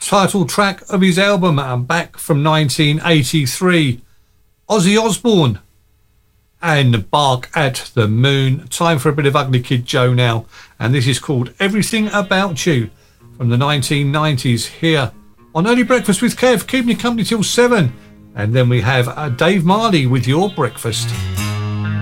title track of his album back from 1983. Ozzy Osbourne and Bark at the Moon. Time for a bit of Ugly Kid Joe now, and this is called Everything About You from the 1990s here on Early Breakfast with Kev, keeping you company till 7. And then we have Dave Marley with Your Breakfast.